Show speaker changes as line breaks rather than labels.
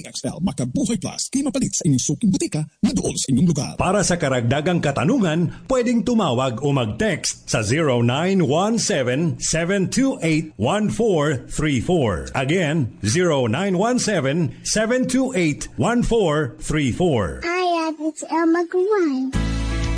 XL Makabuhay Plus, kimapalit sa inyong suking butika na doon sa inyong lugar.
Para sa karagdagang katanungan, pwedeng tumawag o mag-text sa 0917-728-1434. Again, 0917-728-1434.
Hi, it's Elma Gawai.